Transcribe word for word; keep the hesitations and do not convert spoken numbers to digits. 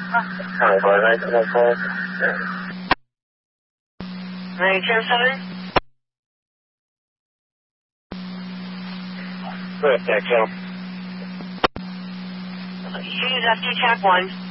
Alright, boy, right, right, boy. nine ten seven? Good, thanks, so. Use F D Tech one.